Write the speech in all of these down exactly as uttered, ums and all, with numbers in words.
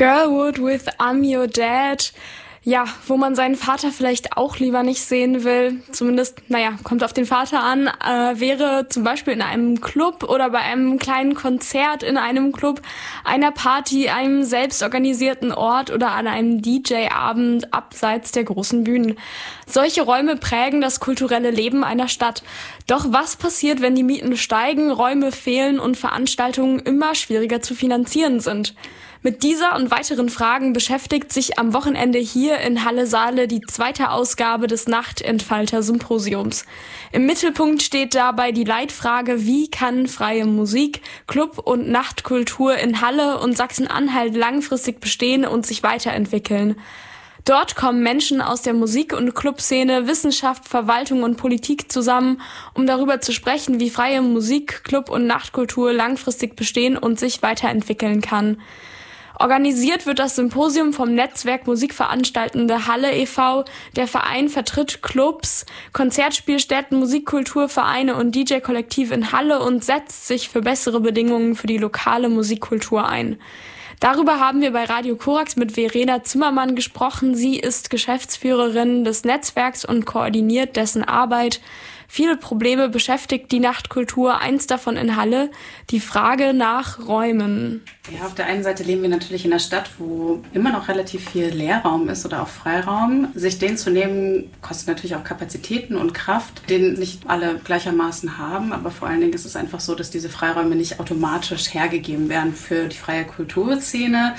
Girlwood with I'm Your Dad. Ja, wo man seinen Vater vielleicht auch lieber nicht sehen will, zumindest, naja, kommt auf den Vater an, äh, wäre zum Beispiel in einem Club oder bei einem kleinen Konzert in einem Club, einer Party, einem selbstorganisierten Ort oder an einem D J-Abend abseits der großen Bühnen. Solche Räume prägen das kulturelle Leben einer Stadt. Doch was passiert, wenn die Mieten steigen, Räume fehlen und Veranstaltungen immer schwieriger zu finanzieren sind? Mit dieser und weiteren Fragen beschäftigt sich am Wochenende hier in Halle-Saale die zweite Ausgabe des Nachtentfalter-Symposiums. Im Mittelpunkt steht dabei die Leitfrage, wie kann freie Musik, Club- und Nachtkultur in Halle und Sachsen-Anhalt langfristig bestehen und sich weiterentwickeln. Dort kommen Menschen aus der Musik- und Clubszene, Wissenschaft, Verwaltung und Politik zusammen, um darüber zu sprechen, wie freie Musik, Club- und Nachtkultur langfristig bestehen und sich weiterentwickeln kann. Organisiert wird das Symposium vom Netzwerk Musikveranstaltende Halle e V Der Verein vertritt Clubs, Konzertspielstätten, Musikkulturvereine und D J-Kollektive in Halle und setzt sich für bessere Bedingungen für die lokale Musikkultur ein. Darüber haben wir bei Radio Korax mit Verena Zimmermann gesprochen. Sie ist Geschäftsführerin des Netzwerks und koordiniert dessen Arbeit. Viele Probleme beschäftigt die Nachtkultur, eins davon in Halle, die Frage nach Räumen. Ja, auf der einen Seite leben wir natürlich in einer Stadt, wo immer noch relativ viel Leerraum ist oder auch Freiraum. Sich den zu nehmen, kostet natürlich auch Kapazitäten und Kraft, den nicht alle gleichermaßen haben. Aber vor allen Dingen ist es einfach so, dass diese Freiräume nicht automatisch hergegeben werden für die freie Kulturszene,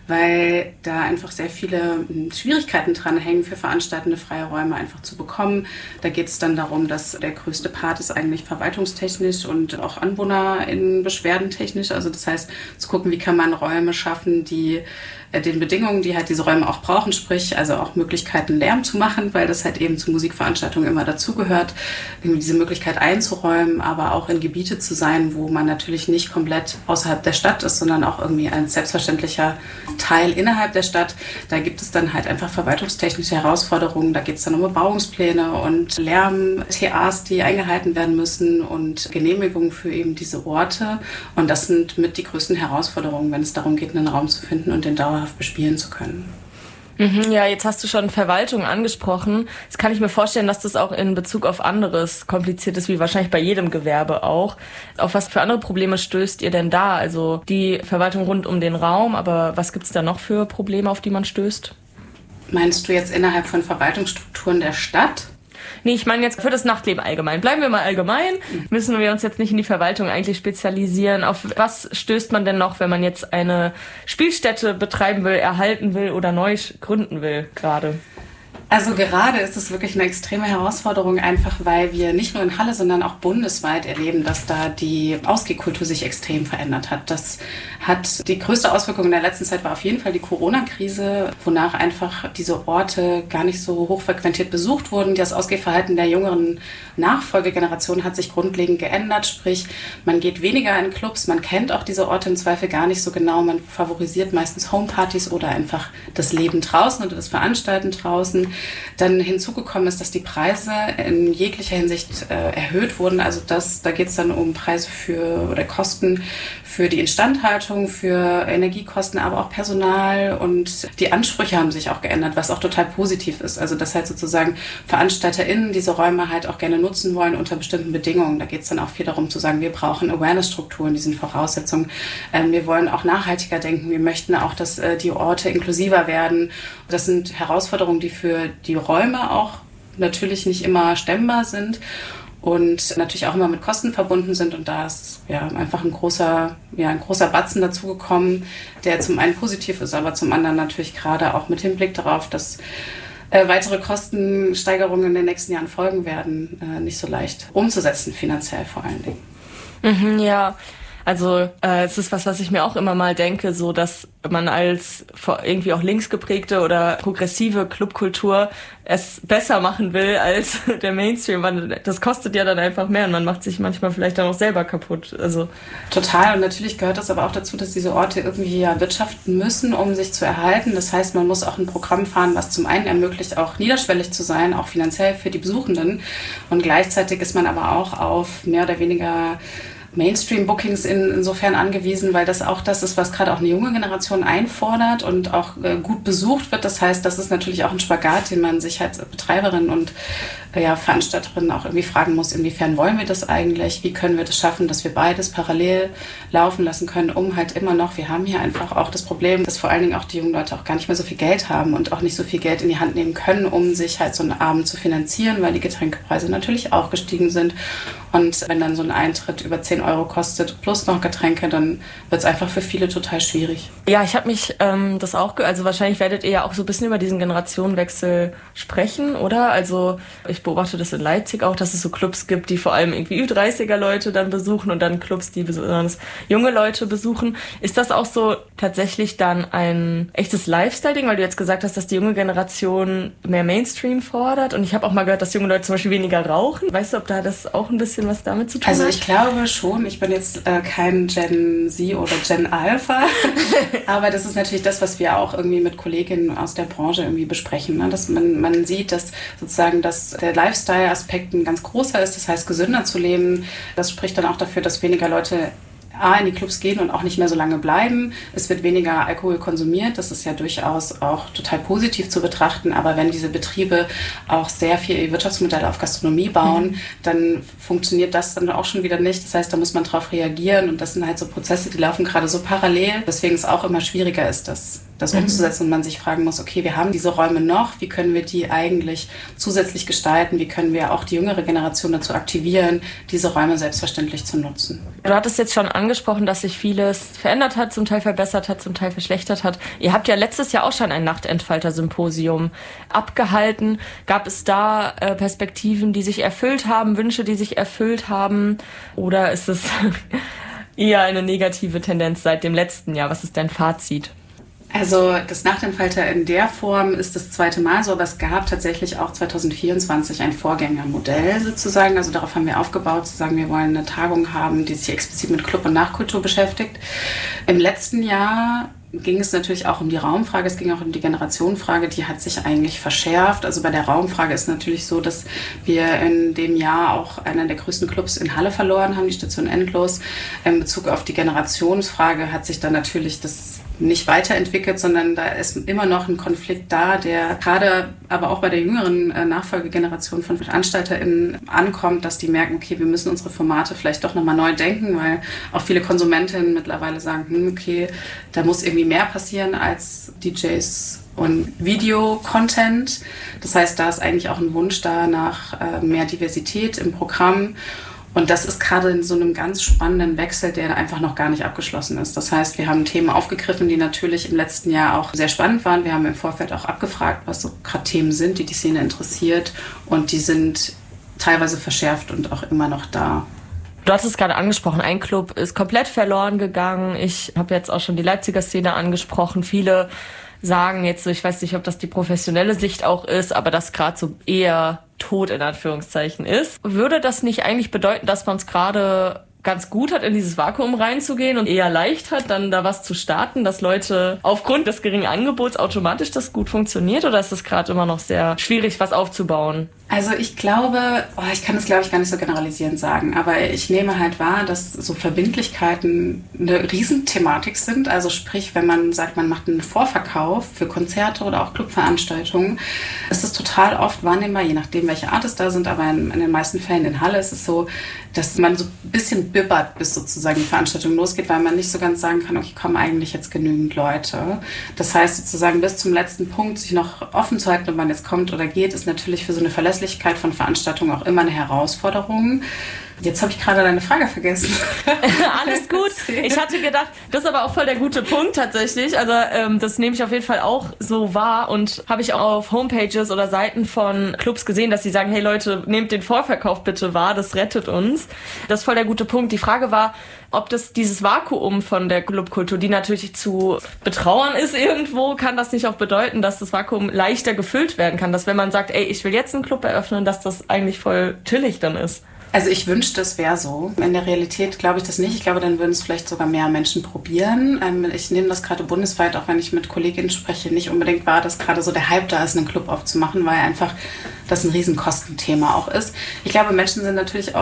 weil da einfach sehr viele Schwierigkeiten dran hängen, für Veranstaltende freie Räume einfach zu bekommen. Da geht es dann darum, dass der größte Part ist eigentlich verwaltungstechnisch und auch AnwohnerInnen-beschwerdentechnisch. Also das heißt, zu gucken, wie kann man Räume schaffen, die äh, den Bedingungen, die halt diese Räume auch brauchen, sprich also auch Möglichkeiten, Lärm zu machen, weil das halt eben zu Musikveranstaltungen immer dazugehört, irgendwie diese Möglichkeit einzuräumen, aber auch in Gebiete zu sein, wo man natürlich nicht komplett außerhalb der Stadt ist, sondern auch irgendwie ein selbstverständlicher Teil innerhalb der Stadt. Da gibt es dann halt einfach verwaltungstechnische Herausforderungen. Da geht es dann um Bebauungspläne und Lärm-T As, die eingehalten werden müssen und Genehmigungen für eben diese Orte. Und das sind mit die größten Herausforderungen, wenn es darum geht, einen Raum zu finden und den dauerhaft bespielen zu können. Ja, jetzt hast du schon Verwaltung angesprochen. Jetzt kann ich mir vorstellen, dass das auch in Bezug auf anderes kompliziert ist, wie wahrscheinlich bei jedem Gewerbe auch. Auf was für andere Probleme stößt ihr denn da? Also die Verwaltung rund um den Raum, aber was gibt's da noch für Probleme, auf die man stößt? Meinst du jetzt innerhalb von Verwaltungsstrukturen der Stadt? Nee, ich meine jetzt für das Nachtleben allgemein. Bleiben wir mal allgemein. Müssen wir uns jetzt nicht in die Verwaltung eigentlich spezialisieren. Auf was stößt man denn noch, wenn man jetzt eine Spielstätte betreiben will, erhalten will oder neu gründen will gerade? Also gerade ist es wirklich eine extreme Herausforderung, einfach weil wir nicht nur in Halle, sondern auch bundesweit erleben, dass da die Ausgehkultur sich extrem verändert hat. Das hat die größte Auswirkung in der letzten Zeit war auf jeden Fall die Corona-Krise, wonach einfach diese Orte gar nicht so hochfrequentiert besucht wurden. Das Ausgehverhalten der jüngeren Nachfolgegeneration hat sich grundlegend geändert, sprich man geht weniger in Clubs, man kennt auch diese Orte im Zweifel gar nicht so genau, man favorisiert meistens Homepartys oder einfach das Leben draußen oder das Veranstalten draußen. Dann hinzugekommen ist, dass die Preise in jeglicher Hinsicht äh, erhöht wurden. Also das, da geht es dann um Preise für oder Kosten für die Instandhaltung, für Energiekosten, aber auch Personal. Und die Ansprüche haben sich auch geändert, was auch total positiv ist. Also dass halt sozusagen VeranstalterInnen diese Räume halt auch gerne nutzen wollen unter bestimmten Bedingungen. Da geht es dann auch viel darum zu sagen, wir brauchen Awareness-Strukturen, diesen Voraussetzungen. Ähm, wir wollen auch nachhaltiger denken. Wir möchten auch, dass äh, die Orte inklusiver werden. Das sind Herausforderungen, die für die Räume auch natürlich nicht immer stemmbar sind und natürlich auch immer mit Kosten verbunden sind. Und da ist ja einfach ein großer, ja, ein großer Batzen dazugekommen, der zum einen positiv ist, aber zum anderen natürlich gerade auch mit Hinblick darauf, dass äh, weitere Kostensteigerungen in den nächsten Jahren folgen werden, äh, nicht so leicht umzusetzen, finanziell vor allen Dingen. Mhm, ja. Also äh, es ist was, was ich mir auch immer mal denke, so dass man als irgendwie auch linksgeprägte oder progressive Clubkultur es besser machen will als der Mainstream. Man, das kostet ja dann einfach mehr und man macht sich manchmal vielleicht dann auch selber kaputt. Also total. Und natürlich gehört das aber auch dazu, dass diese Orte irgendwie ja wirtschaften müssen, um sich zu erhalten. Das heißt, man muss auch ein Programm fahren, was zum einen ermöglicht, auch niederschwellig zu sein, auch finanziell für die Besuchenden. Und gleichzeitig ist man aber auch auf mehr oder weniger Mainstream-Bookings in, insofern angewiesen, weil das auch das ist, was gerade auch eine junge Generation einfordert und auch äh, gut besucht wird. Das heißt, das ist natürlich auch ein Spagat, den man sich als Betreiberin und äh, ja, Veranstalterin auch irgendwie fragen muss, inwiefern wollen wir das eigentlich? Wie können wir das schaffen, dass wir beides parallel laufen lassen können, um halt immer noch, wir haben hier einfach auch das Problem, dass vor allen Dingen auch die jungen Leute auch gar nicht mehr so viel Geld haben und auch nicht so viel Geld in die Hand nehmen können, um sich halt so einen Abend zu finanzieren, weil die Getränkepreise natürlich auch gestiegen sind. Und wenn dann so ein Eintritt über zehn Euro kostet, plus noch Getränke, dann wird es einfach für viele total schwierig. Ja, ich habe mich ähm, das auch, ge- also wahrscheinlich werdet ihr ja auch so ein bisschen über diesen Generationenwechsel sprechen, oder? Also ich beobachte das in Leipzig auch, dass es so Clubs gibt, die vor allem irgendwie Ü dreißiger Leute dann besuchen und dann Clubs, die besonders junge Leute besuchen. Ist das auch so tatsächlich dann ein echtes Lifestyle-Ding, weil du jetzt gesagt hast, dass die junge Generation mehr Mainstream fordert? Und ich habe auch mal gehört, dass junge Leute zum Beispiel weniger rauchen. Weißt du, ob da das auch ein bisschen was damit zu tun also hat? Also ich glaube schon, ich bin jetzt äh, kein Gen Z oder Gen Alpha, aber das ist natürlich das, was wir auch irgendwie mit Kolleginnen aus der Branche irgendwie besprechen, ne? Dass man, man sieht, dass sozusagen dass der Lifestyle-Aspekt ein ganz großer ist, das heißt gesünder zu leben. Das spricht dann auch dafür, dass weniger Leute A, in die Clubs gehen und auch nicht mehr so lange bleiben. Es wird weniger Alkohol konsumiert. Das ist ja durchaus auch total positiv zu betrachten. Aber wenn diese Betriebe auch sehr viel ihr Wirtschaftsmodell auf Gastronomie bauen, mhm. dann funktioniert das dann auch schon wieder nicht. Das heißt, da muss man drauf reagieren. Und das sind halt so Prozesse, die laufen gerade so parallel. Weswegen es auch immer schwieriger ist, das, das mhm. umzusetzen und man sich fragen muss, okay, wir haben diese Räume noch. Wie können wir die eigentlich zusätzlich gestalten? Wie können wir auch die jüngere Generation dazu aktivieren, diese Räume selbstverständlich zu nutzen? Du hattest jetzt schon angesprochen, dass sich vieles verändert hat, zum Teil verbessert hat, zum Teil verschlechtert hat. Ihr habt ja letztes Jahr auch schon ein Nachtentfalter-Symposium abgehalten. Gab es da äh, Perspektiven, die sich erfüllt haben, Wünsche, die sich erfüllt haben? Oder ist es eher eine negative Tendenz seit dem letzten Jahr? Was ist dein Fazit? Also das Nachtentfalter in der Form ist das zweite Mal so, aber es gab tatsächlich auch zwanzig vierundzwanzig ein Vorgängermodell sozusagen. Also darauf haben wir aufgebaut, zu sagen, wir wollen eine Tagung haben, die sich explizit mit Club- und Nachkultur beschäftigt. Im letzten Jahr ging es natürlich auch um die Raumfrage, es ging auch um die Generationenfrage, die hat sich eigentlich verschärft. Also bei der Raumfrage ist natürlich so, dass wir in dem Jahr auch einen der größten Clubs in Halle verloren haben, die Station Endlos. In Bezug auf die Generationsfrage hat sich dann natürlich das nicht weiterentwickelt, sondern da ist immer noch ein Konflikt da, der gerade aber auch bei der jüngeren Nachfolgegeneration von VeranstalterInnen ankommt, dass die merken, okay, wir müssen unsere Formate vielleicht doch nochmal neu denken, weil auch viele Konsumentinnen mittlerweile sagen, hm, okay, da muss irgendwie mehr passieren als D Js und Video-Content. Das heißt, da ist eigentlich auch ein Wunsch da nach äh, mehr Diversität im Programm. Und das ist gerade in so einem ganz spannenden Wechsel, der einfach noch gar nicht abgeschlossen ist. Das heißt, wir haben Themen aufgegriffen, die natürlich im letzten Jahr auch sehr spannend waren. Wir haben im Vorfeld auch abgefragt, was so gerade Themen sind, die die Szene interessiert. Und die sind teilweise verschärft und auch immer noch da. Du hast es gerade angesprochen, ein Club ist komplett verloren gegangen. Ich habe jetzt auch schon die Leipziger Szene angesprochen. Viele sagen jetzt so, ich weiß nicht, ob das die professionelle Sicht auch ist, aber das gerade so eher tot in Anführungszeichen ist. Würde das nicht eigentlich bedeuten, dass man es gerade ganz gut hat, in dieses Vakuum reinzugehen und eher leicht hat, dann da was zu starten, dass Leute aufgrund des geringen Angebots automatisch das gut funktioniert? Oder ist es gerade immer noch sehr schwierig, was aufzubauen? Also ich glaube, oh, ich kann das glaube ich gar nicht so generalisierend sagen, aber ich nehme halt wahr, dass so Verbindlichkeiten eine Riesenthematik sind. Also sprich, wenn man sagt, man macht einen Vorverkauf für Konzerte oder auch Clubveranstaltungen, ist es total oft wahrnehmbar, je nachdem, welche Art es da sind, aber in, in den meisten Fällen in Halle ist es so, dass man so ein bisschen bibbert, bis sozusagen die Veranstaltung losgeht, weil man nicht so ganz sagen kann, okay, kommen eigentlich jetzt genügend Leute. Das heißt sozusagen bis zum letzten Punkt sich noch offen zu halten, ob man jetzt kommt oder geht, ist natürlich für so eine Verlässlichkeit von Veranstaltungen auch immer eine Herausforderung. Jetzt habe ich gerade deine Frage vergessen. Alles gut. Ich hatte gedacht, das ist aber auch voll der gute Punkt tatsächlich. Also ähm, das nehme ich auf jeden Fall auch so wahr und habe ich auch auf Homepages oder Seiten von Clubs gesehen, dass sie sagen, hey Leute, nehmt den Vorverkauf bitte wahr, das rettet uns. Das ist voll der gute Punkt. Die Frage war, ob das dieses Vakuum von der Clubkultur, die natürlich zu betrauern ist irgendwo, kann das nicht auch bedeuten, dass das Vakuum leichter gefüllt werden kann? Dass wenn man sagt, ey, ich will jetzt einen Club eröffnen, dass das eigentlich voll chillig dann ist? Also ich wünschte, es wäre so. In der Realität glaube ich das nicht. Ich glaube, dann würden es vielleicht sogar mehr Menschen probieren. Ich nehme das gerade bundesweit, auch wenn ich mit Kolleginnen spreche, nicht unbedingt wahr, dass gerade so der Hype da ist, einen Club aufzumachen, weil einfach das ein Riesenkostenthema auch ist. Ich glaube, Menschen sind natürlich auch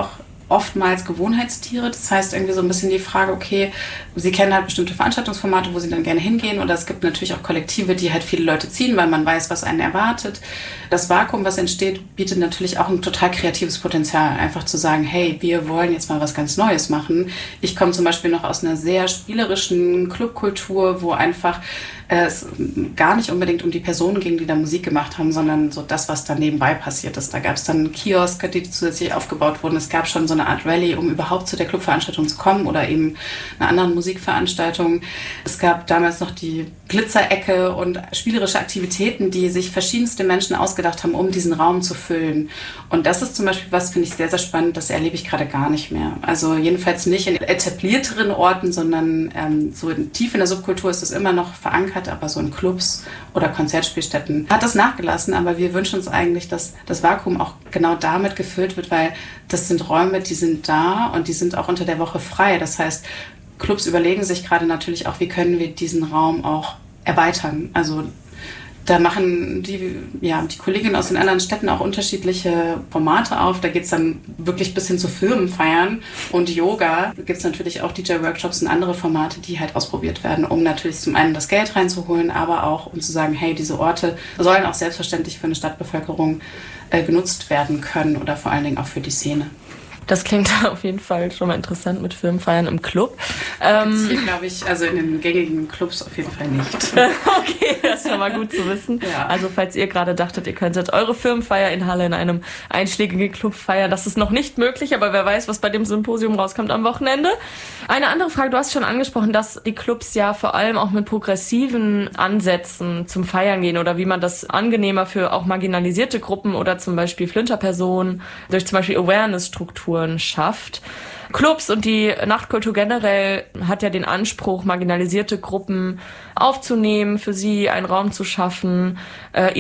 oftmals Gewohnheitstiere. Das heißt irgendwie so ein bisschen die Frage, okay, sie kennen halt bestimmte Veranstaltungsformate, wo sie dann gerne hingehen. Oder es gibt natürlich auch Kollektive, die halt viele Leute ziehen, weil man weiß, was einen erwartet. Das Vakuum, was entsteht, bietet natürlich auch ein total kreatives Potenzial. Einfach zu sagen, hey, wir wollen jetzt mal was ganz Neues machen. Ich komme zum Beispiel noch aus einer sehr spielerischen Clubkultur, wo einfach es gar nicht unbedingt um die Personen ging, die da Musik gemacht haben, sondern so das, was da nebenbei passiert ist. Da gab es dann Kioske, die zusätzlich aufgebaut wurden. Es gab schon so eine Art Rallye, um überhaupt zu der Clubveranstaltung zu kommen oder eben einer anderen Musikveranstaltung. Es gab damals noch die Glitzerecke und spielerische Aktivitäten, die sich verschiedenste Menschen ausgedacht haben, um diesen Raum zu füllen. Und das ist zum Beispiel was, finde ich sehr, sehr spannend, das erlebe ich gerade gar nicht mehr. Also jedenfalls nicht in etablierteren Orten, sondern ähm, so tief in der Subkultur ist es immer noch verankert, aber so in Clubs oder Konzertspielstätten hat das nachgelassen. Aber wir wünschen uns eigentlich, dass das Vakuum auch genau damit gefüllt wird, weil das sind Räume, die sind da und die sind auch unter der Woche frei. Das heißt, Clubs überlegen sich gerade natürlich auch, wie können wir diesen Raum auch erweitern. Also da machen die, ja, die Kolleginnen aus den anderen Städten auch unterschiedliche Formate auf. Da geht es dann wirklich bis hin zu Firmenfeiern und Yoga. Da gibt es natürlich auch D J-Workshops und andere Formate, die halt ausprobiert werden, um natürlich zum einen das Geld reinzuholen, aber auch um zu sagen, hey, diese Orte sollen auch selbstverständlich für eine Stadtbevölkerung äh, genutzt werden können oder vor allen Dingen auch für die Szene. Das klingt auf jeden Fall schon mal interessant mit Firmenfeiern im Club. Ähm, hier, glaube ich, also in den gängigen Clubs auf jeden Fall nicht. Okay, das ist schon mal gut zu wissen. Ja. Also falls ihr gerade dachtet, ihr könntet eure Firmenfeier in Halle in einem einschlägigen Club feiern, das ist noch nicht möglich, aber wer weiß, was bei dem Symposium rauskommt am Wochenende. Eine andere Frage, du hast schon angesprochen, dass die Clubs ja vor allem auch mit progressiven Ansätzen zum Feiern gehen oder wie man das angenehmer für auch marginalisierte Gruppen oder zum Beispiel Flinterpersonen durch zum Beispiel Awareness-Strukturen schafft. Clubs und die Nachtkultur generell hat ja den Anspruch, marginalisierte Gruppen aufzunehmen, für sie einen Raum zu schaffen, äh,